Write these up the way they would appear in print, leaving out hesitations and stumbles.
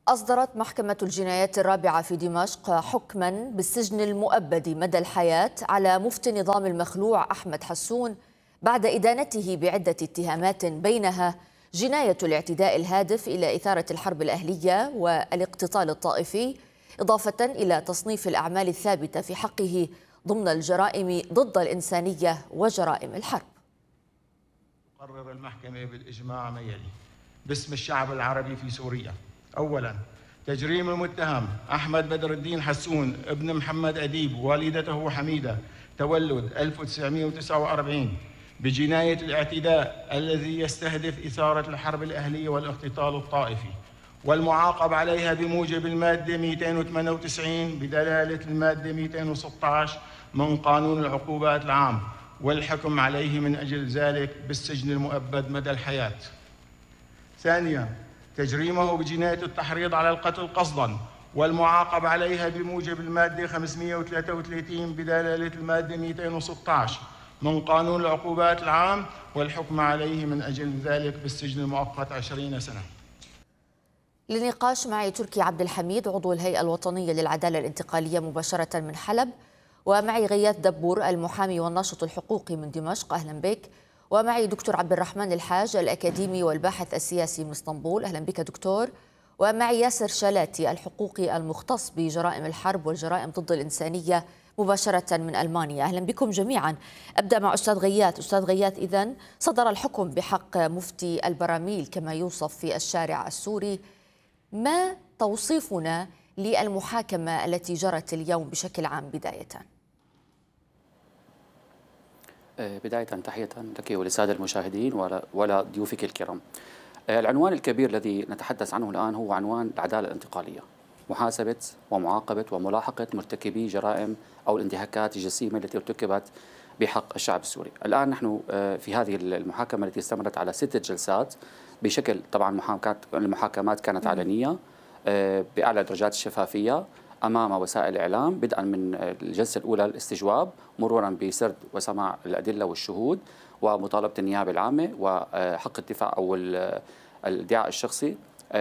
أصدرت محكمة الجنايات الرابعة في دمشق حكما بالسجن المؤبد مدى الحياة على مفتي النظام المخلوع أحمد حسون بعد إدانته بعدة اتهامات بينها جناية الاعتداء الهادف إلى إثارة الحرب الأهلية والاقتتال الطائفي، إضافة إلى تصنيف الأعمال الثابتة في حقه ضمن الجرائم ضد الإنسانية وجرائم الحرب. قرر المحكمة بالإجماع ما يلي باسم الشعب العربي في سوريا. أولاً، تجريم المتهم أحمد بدر الدين حسون ابن محمد أديب والدته حميدة تولد 1949 بجناية الاعتداء الذي يستهدف إثارة الحرب الأهلية والاقتتال الطائفي، والمعاقب عليها بموجب المادة 298 بدلالة المادة 216 من قانون العقوبات العام، والحكم عليه من أجل ذلك بالسجن المؤبد مدى الحياة. ثانياً، تجريمه بجناية التحريض على القتل قصداً، والمعاقب عليها بموجب المادة 533 بدلالة المادة 216 من قانون العقوبات العام، والحكم عليه من أجل ذلك بالسجن المؤقت 20 سنة. للنقاش معي تركي عبد الحميد عضو الهيئة الوطنية للعدالة الانتقالية مباشرة من حلب، ومعي غياث دبور المحامي والناشط الحقوقي من دمشق، أهلا بك. ومعي دكتور عبد الرحمن الحاج الأكاديمي والباحث السياسي من اسطنبول، أهلا بك دكتور. ومعي ياسر شلاتي الحقوقي المختص بجرائم الحرب والجرائم ضد الإنسانية مباشرة من ألمانيا، أهلا بكم جميعا. أبدأ مع أستاذ غياث. أستاذ غياث، إذن صدر الحكم بحق مفتي البراميل كما يوصف في الشارع السوري، ما توصيفنا للمحاكمة التي جرت اليوم بشكل عام بداية؟ بداية تحية لك وللسادة المشاهدين ولضيوفك الكرام. العنوان الكبير الذي نتحدث عنه الآن هو عنوان العدالة الانتقالية، محاسبة ومعاقبة وملاحقة مرتكبي جرائم أو الانتهاكات الجسيمة التي ارتكبت بحق الشعب السوري. الآن نحن في هذه المحاكمة التي استمرت على 6 جلسات بشكل، طبعا المحاكمات كانت علنية بأعلى درجات الشفافية أمام وسائل الإعلام، بدءا من الجلسة الأولى الاستجواب، مرورا بسرد وسماع الأدلة والشهود ومطالبة النيابة العامة وحق الدفاع أو الادعاء الشخصي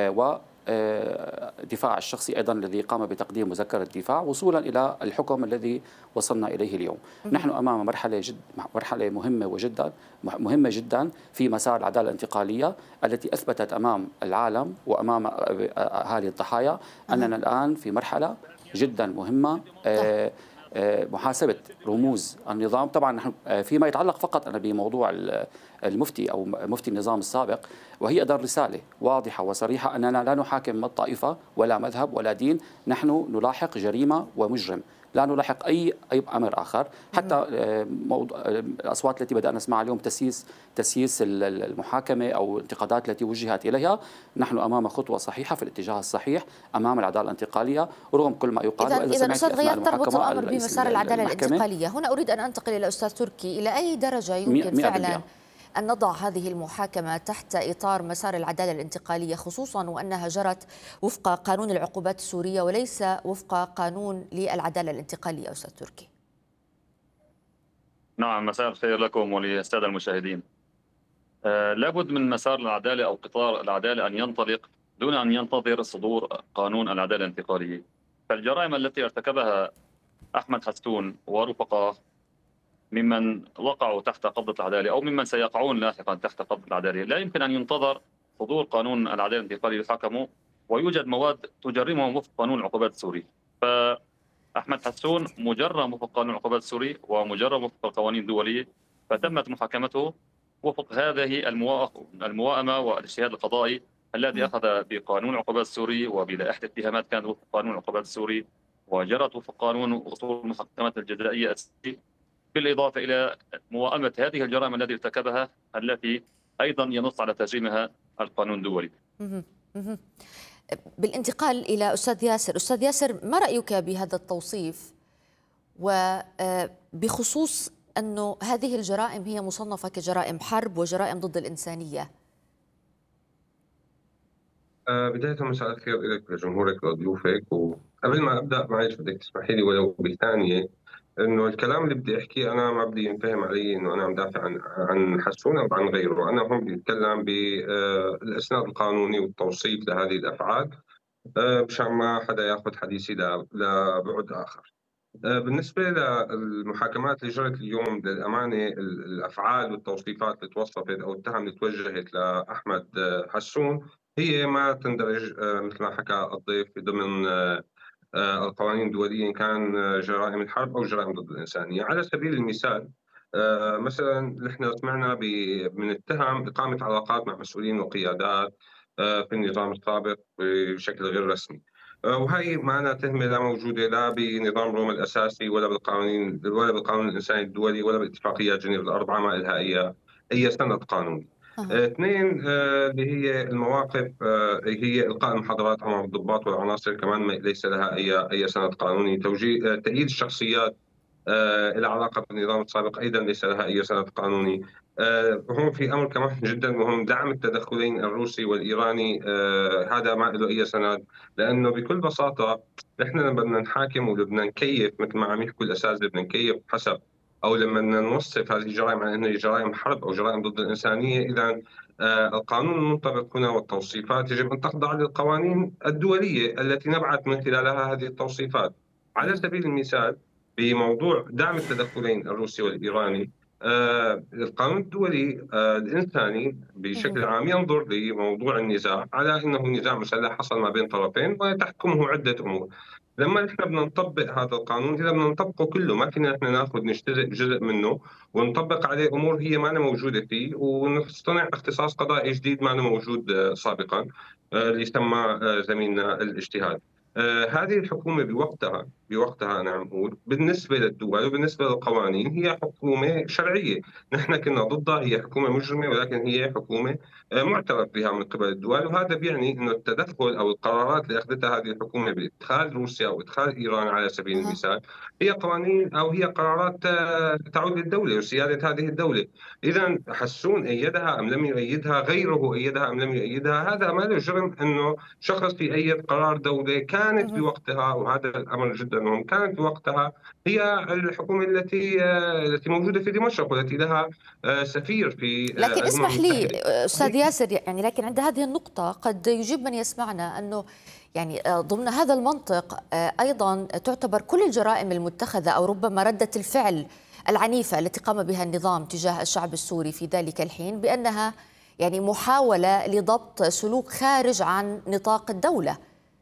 ودفاع الشخصي أيضا الذي قام بتقديم مذكرة الدفاع، وصولا إلى الحكم الذي وصلنا إليه اليوم. نحن أمام مرحلة مهمة جدا في مسار العدالة الانتقالية التي أثبتت أمام العالم وأمام أهالي الضحايا أننا الآن في مرحلة جدا مهمة، محاسبة رموز النظام. طبعا نحن فيما يتعلق فقط أنا بموضوع المفتي أو مفتي النظام السابق، وهي أدار رسالة واضحة وصريحة أننا لا نحاكم طائفة ولا مذهب ولا دين، نحن نلاحق جريمة ومجرم، لا نلاحق أي أمر آخر. حتى الأصوات التي بدأنا نسمعها اليوم تسييس المحاكمة أو الانتقادات التي وجهت إليها، نحن أمام خطوة صحيحة في الاتجاه الصحيح أمام العدالة الانتقالية رغم كل ما يقال. إذا أستاذ غياث تربط الأمر بمسار العدالة الانتقالية، هنا أريد أن أنتقل إلى أستاذ تركي، إلى أي درجة يمكن فعلا أن نضع هذه المحاكمة تحت إطار مسار العدالة الانتقالية، خصوصا وأنها جرت وفق قانون العقوبات السورية وليس وفق قانون للعدالة الانتقالية؟ أستاذ تركي. نعم، مساء الخير لكم وللسادة المشاهدين. لابد من مسار العدالة أو قطار العدالة أن ينطلق دون أن ينتظر صدور قانون العدالة الانتقالية. فالجرائم التي ارتكبها أحمد حسون ورفقاه ممن وقعوا تحت قبضة العدالة أو ممن سيقعون لاحقا تحت قبضة العدالة لا يمكن أن ينتظر صدور قانون العدالة الانتقالي ليحاكموا، ويوجد مواد تجرمهم وفق قانون العقوبات السوري. فأحمد حسون مجرم وفق قانون العقوبات السوري ومجرم وفق القوانين الدولية، فتمت محاكمته وفق هذه الموائمة والاجتهاد القضائي الذي أخذ بقانون العقوبات السوري وبلائحة اتهامات كانت وفق قانون العقوبات السوري وجرت وفق قانون أصول المحاكمات الجزائية السوري، بالإضافة إلى موائمة هذه الجرائم التي ارتكبها التي أيضا ينص على تجريمها القانون الدولي. بالانتقال إلى أستاذ ياسر. أستاذ ياسر، ما رأيك بهذا التوصيف وبخصوص أنه هذه الجرائم هي مصنفة كجرائم حرب وجرائم ضد الإنسانية؟ بداية مساء الخير لك لجمهورك وضيوفك، وقبل ما أبدأ معلش بدك تسمحي لي ولو بالثانية إنه الكلام اللي بدي أحكيه أنا ما بدي ينفهم علي إنه أنا عم دافع عن حسون أو عن غيره. أنا هون بدي أتكلم بالإسناد القانوني والتوصيف لهذه الأفعال، مشان ما حدا ياخذ حديثي لبعد آخر. بالنسبة للمحاكمات اللي جرت اليوم للأمانة، الأفعال والتوصيفات اللي توصفت أو التهم اللي توجهت لأحمد حسون هي ما تندرج مثل ما حكى الضيف ضمن القوانين الدولية، إن كان جرائم الحرب أو جرائم ضد الإنسانية. على سبيل المثال، مثلا نحن سمعنا من التهم إقامة علاقات مع مسؤولين وقيادات في النظام السابق بشكل غير رسمي. وهي معنا تهمة لا موجودة لا بنظام روما الأساسي ولا بالقوانين ولا بالقانون الإنساني الدولي ولا باتفاقيات جنيف الأربعة، ما لها أي سند قانوني. اثنين، اللي هي المواقف، هي إلقاء المحاضرات أمام الضباط والعناصر، كمان ليس لها أي سند قانوني. توجيه تأييد الشخصيات لها علاقة بالنظام السابق أيضا ليس لها أي سند قانوني. هون في أمر كمان جدا مهم، دعم التدخلين الروسي والإيراني، هذا ما له أي سند، لأنه بكل بساطة نحن لما بدنا نحاكم وبدنا نكيف مثل ما عم يحكوا الأساتذة، بدنا نكيف حسب أو لما بدنا نوصف هذه الجرائم على أنها جرائم حرب أو جرائم ضد الإنسانية، إذا القانون المنطبق هنا والتوصيفات يجب أن تخضع للقوانين الدولية التي نبعث من خلالها هذه التوصيفات. على سبيل المثال، بموضوع دعم التدخلين الروسي والإيراني، القانون الدولي الإنساني بشكل عام ينظر لموضوع النزاع على أنه نزاع مسلح حصل ما بين طرفين وتحكمه عدة أمور. لما نحن بدنا نطبق هذا القانون، إذا بدنا نطبقه كله، ما فينا نحن ناخذ نجتزئ جزء منه ونطبق عليه أمور هي ما موجودة فيه ونصطنع اختصاص قضائي جديد ما موجود سابقا، اللي يسمى زميلنا الاجتهاد. هذه الحكومة بوقتها أنا عم أقول بالنسبة للدول وبالنسبة للقوانين هي حكومة شرعية. نحن كنا ضدها، هي حكومة مجرمة ولكن هي حكومة معترف بها من قبل الدول، وهذا بيعني أنه التدخل أو القرارات اللي أخذتها هذه الحكومة بإدخال روسيا أو إدخال إيران على سبيل المثال هي قوانين أو هي قرارات تعود للدولة وسيادة هذه الدولة. إذا حسون أيدها أم لم يؤيدها، غيره أيدها أم لم يؤيدها، هذا ما له جرم أنه شخص يؤيد قرار دولة كانت بوقتها، وهذا الأمر جدا مهم، كانت بوقتها هي الحكومة التي موجودة في دمشق والتي لها سفير في لكن الأمم اسمح لي المتحدة. أستاذ ياسر، يعني لكن عند هذه النقطة قد يجيب من يسمعنا أنه يعني ضمن هذا المنطق أيضا تعتبر كل الجرائم المتخذة أو ربما ردة الفعل العنيفة التي قام بها النظام تجاه الشعب السوري في ذلك الحين بأنها يعني محاولة لضبط سلوك خارج عن نطاق الدولة.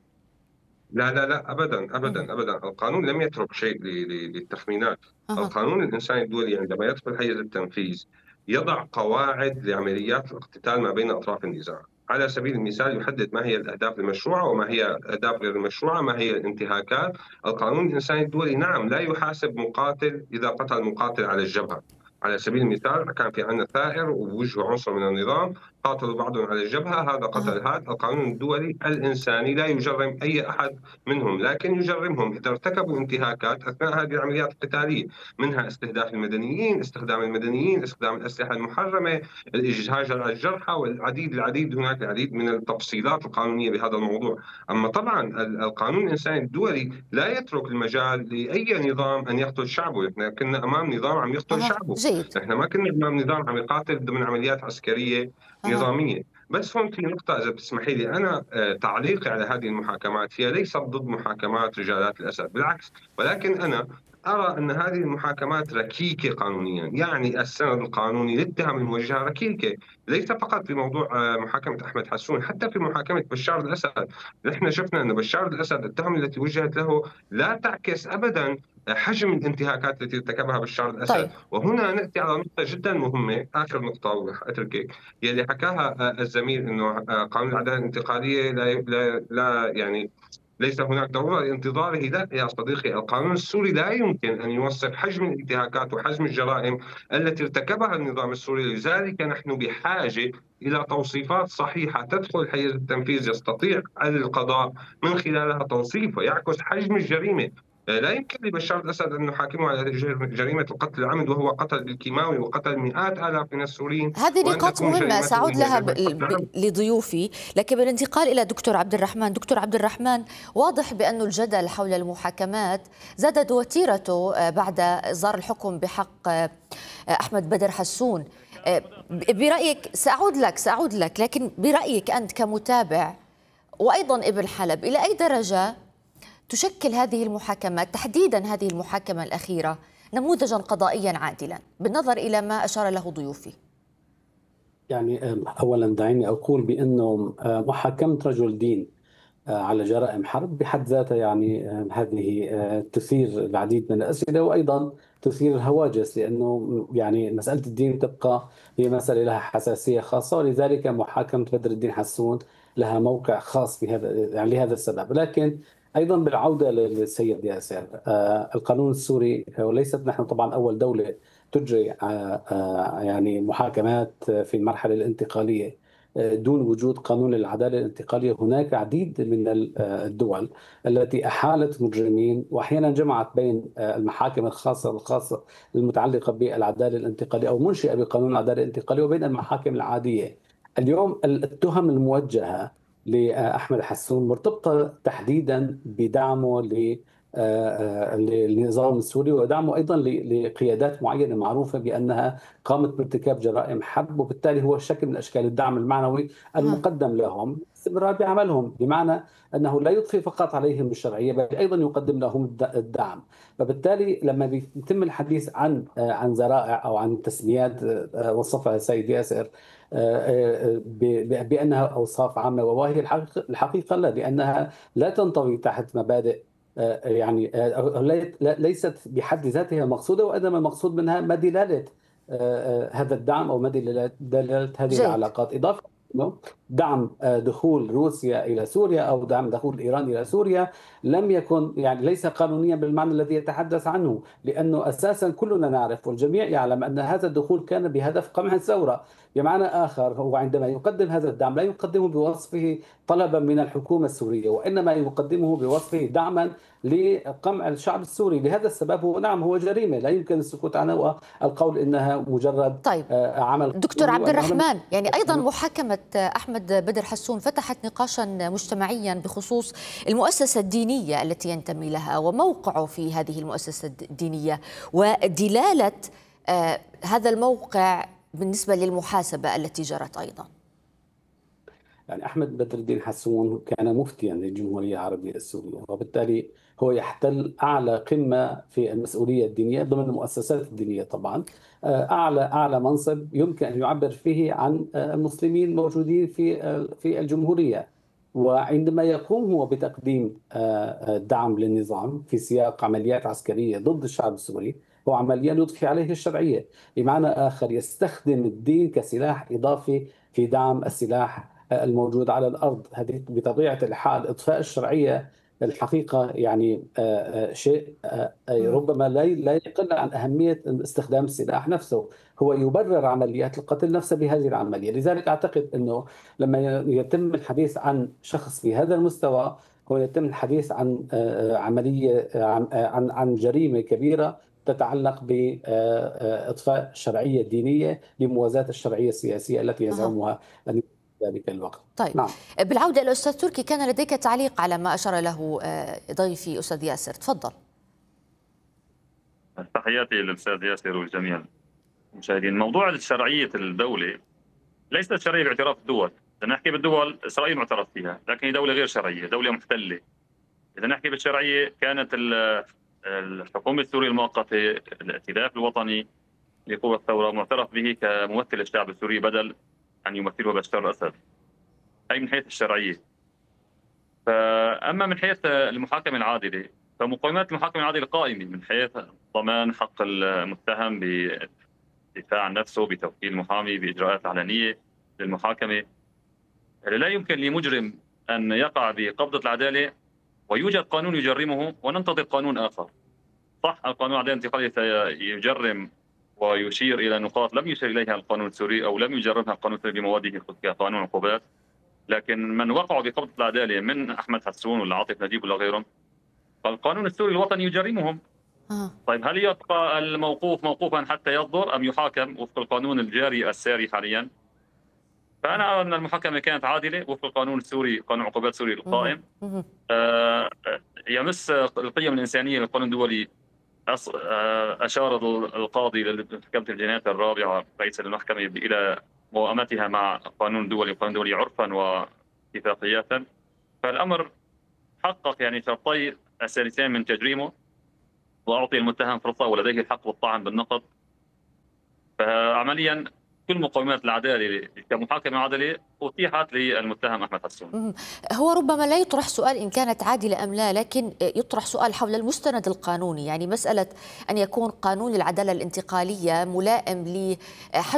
لا لا لا، أبدا أبدا أبدا، القانون لم يترك شيء للتخمينات. القانون الإنساني الدولي عندما يدخل حيز التنفيذ يضع قواعد لعمليات الاقتتال ما بين أطراف النزاع. على سبيل المثال يحدد ما هي الأهداف المشروعة وما هي الأهداف غير المشروعة، ما هي الانتهاكات. القانون الإنساني الدولي نعم لا يحاسب مقاتل إذا قتل مقاتل على الجبهة. على سبيل المثال كان في عندنا ثائر وبوجهه عنصر من النظام، قاتلوا بعضهم على الجبهة، هذا قتل هذا. القانون الدولي الإنساني لا يجرم أي أحد منهم، لكن يجرمهم إذا ارتكبوا انتهاكات أثناء هذه العمليات القتالية، منها استهداف المدنيين، استخدام المدنيين، استخدام الأسلحة المحرمة، الإجهاج على الجرحى، والعديد هناك العديد من التفصيلات القانونية بهذا الموضوع. أما طبعا القانون الإنساني الدولي لا يترك المجال لأي نظام أن يقتل شعبه. نحن كنا أمام نظام عم يقتل شعبه، نحن ما كنا أمام نظام عم يقاتل ضمن عمليات عسكرية نظامية. بس هون في نقطة إذا بتسمحي لي، أنا تعليقي على هذه المحاكمات هي ليست ضد محاكمات رجالات الأسد، بالعكس، ولكن أنا أرى أن هذه المحاكمات ركيكة قانونيا، يعني السند القانوني للتهم الموجهة ركيكة، ليس فقط في موضوع محاكمة أحمد حسون، حتى في محاكمة بشار الأسد. نحن شفنا أن بشار الأسد التهم التي وجهت له لا تعكس أبدا حجم الانتهاكات التي ارتكبها بشار الأسد. طيب. وهنا نأتي على نقطة جدا مهمة، آخر نقطة وأتركك، يلي حكاها الزميل أنه قانون العدالة الانتقالية لا يعني ليس هناك ضرورة لانتظاره. لا يا صديقي، القانون السوري لا يمكن أن يوصف حجم الانتهاكات وحجم الجرائم التي ارتكبها النظام السوري، لذلك نحن بحاجة إلى توصيفات صحيحة تدخل حيز التنفيذ يستطيع القضاء من خلالها توصيف ويعكس حجم الجريمة. لا يمكن لبشار الأسد أن نحاكمه على جريمة القتل العمد وهو قتل بالكيماوي وقتل مئات آلاف من السوريين. هذه نقاط مهمة سأعود لها لضيوفي، لكن بالانتقال إلى دكتور عبد الرحمن. دكتور عبد الرحمن، واضح بأن الجدل حول المحاكمات زادت وتيرته بعد إصدار الحكم بحق أحمد بدر حسون. برأيك، سأعود لك، لكن برأيك أنت كمتابع وأيضا ابن حلب، إلى أي درجة تشكل هذه المحاكمات، تحديدا هذه المحاكمة الأخيرة، نموذجا قضائيا عادلا بالنظر إلى ما أشار له ضيوفي؟ يعني أولا دعيني أقول بأنه محاكمة رجل دين على جرائم حرب بحد ذاتها يعني هذه تثير العديد من الأسئلة، وأيضا تثير الهواجس، لأنه يعني مسألة الدين تبقى هي مسألة لها حساسية خاصة، ولذلك محاكمة بدر الدين حسون لها موقع خاص بهذا يعني لهذا السبب. لكن أيضا بالعودة للسيد ياسر، القانون السوري، وليست نحن طبعا أول دولة تجري يعني محاكمات في المرحلة الانتقالية دون وجود قانون العدالة الانتقالية. هناك عديد من الدول التي أحالت مجرمين وأحيانا جمعت بين المحاكم الخاصة المتعلقة بالعدالة الانتقالية أو منشئة بقانون العدالة الانتقالية وبين المحاكم العادية. اليوم التهم الموجهة لأحمد حسون مرتبطة تحديدا بدعمه للنظام السوري ودعمه أيضا لقيادات معينة معروفة بأنها قامت بارتكاب جرائم حرب، وبالتالي هو شكل من أشكال الدعم المعنوي المقدم لهم استمرار بعملهم، بمعنى أنه لا يضفي فقط عليهم الشرعية بل أيضا يقدم لهم الدعم. فبالتالي لما بيتم الحديث عن ذرائع أو عن تسميات وصفها السيد ياسر بأنها أوصاف عامة وواهية، الحقيقة لا، لأنها لا تنطوي تحت مبادئ يعني ليست بحد ذاتها مقصودة، وإنما المقصود منها ما دلالة هذا الدعم أو ما دلالة هذه العلاقات، إضافة دعم دخول روسيا إلى سوريا أو دعم دخول إيران إلى سوريا لم يكن يعني ليس قانونيا بالمعنى الذي يتحدث عنه، لأنه أساسا كلنا نعرف والجميع يعلم أن هذا الدخول كان بهدف قمع الثورة. بمعنى آخر، هو عندما يقدم هذا الدعم لا يقدمه بوصفه طلبا من الحكومة السورية، وإنما يقدمه بوصفه دعما لقمع الشعب السوري. لهذا السبب هو نعم هو جريمة لا يمكن السكوت عنها والقول إنها مجرد عمل. دكتور عبد الرحمن، يعني أيضا محاكمة أحمد بدر حسون فتحت نقاشا مجتمعيا بخصوص المؤسسة الدينية التي ينتمي لها وموقعه في هذه المؤسسة الدينية ودلالة هذا الموقع بالنسبة للمحاسبة التي جرت أيضا. يعني أحمد بدر الدين حسون كان مفتيا للجمهورية العربية السورية، وبالتالي هو يحتل أعلى قمة في المسؤولية الدينية ضمن المؤسسات الدينية طبعا، أعلى منصب يمكن أن يعبر فيه عن المسلمين موجودين في الجمهورية. وعندما يقوم هو بتقديم دعم للنظام في سياق عمليات عسكرية ضد الشعب السوري، هو عمليا يضفي عليه الشرعية، بمعنى آخر يستخدم الدين كسلاح إضافي في دعم السلاح الموجود على الأرض. هذه بطبيعة الحال إضفاء الشرعية الحقيقة يعني شيء ربما لا يقل عن أهمية استخدام السلاح نفسه، هو يبرر عمليات القتل نفسها بهذه العملية. لذلك أعتقد أنه لما يتم الحديث عن شخص في هذا المستوى هو يتم الحديث عن عملية عن جريمة كبيرة تتعلق بإضفاء الشرعية الدينية لموازاة الشرعية السياسية التي يزعمها ذلك الوقت. طيب نعم. بالعودة إلى الأستاذ تركي، كان لديك تعليق على ما أشار له ضيفي أستاذ ياسر، تفضل. تحياتي للأستاذ ياسر والجميع المشاهدين. موضوع الشرعية الدولة ليست شرعية باعتراف الدول. إذا نحكي بالدول، إسرائيل معترف فيها لكن هي دولة غير شرعية، دولة محتلة. إذا نحكي بالشرعية، كانت الحكومة السورية المؤقتة الائتلاف الوطني لقوى الثورة معترف به كممثل الشعب السوري بدل أن يمثله بشار الأسد، أي من حيث الشرعية. فأما من حيث المحاكمة العادلة، فمقومات المحاكمة العادلة قائمة من حيث ضمان حق المتهم بالدفاع عن نفسه، بتوكيل المحامي، بإجراءات علنية للمحاكمة. لا يمكن لمجرم أن يقع بقبضة العدالة ويوجد قانون يجرمه وننتظر قانون آخر. صح، القانون العدالة الانتقالي سيجرم ويشير إلى نقاط لم يشير إليها القانون السوري أو لم يجرمها القانون السوري بمواده كقانون عقوبات، لكن من وقعوا بقبضة العدالة من أحمد حسون ولا عاطف نجيب ولا غيرهم فالقانون السوري الوطني يجرمهم. طيب هل يبقى الموقوف موقوفا حتى يصدر أم يحاكم وفق القانون الجاري الساري حاليا؟ فأنا أرى أن المحاكمة كانت عادلة وفق القانون السوري، قانون عقوبات سوري القائم. يمس القيم الإنسانية للقانون الدولي. أشار القاضي لمحكمة الجنايات الرابعة رئيس المحكمة إلى موائمتها مع القانون الدولي والقانون الدولي عرفا واتفاقيات. فالأمر حقق يعني شرطي أساسيتين من تجريمه، وأعطي المتهم فرصة ولديه الحق بالطعن بالنقض. فعمليا كل مقومات العدالة كمحاكمة عادلة أتيحت للمتهم أحمد حسون. هو ربما لا يطرح سؤال إن كانت عادلة أم لا، لكن يطرح سؤال حول المستند القانوني، يعني مسألة أن يكون قانون العدالة الانتقالية ملائم لحجم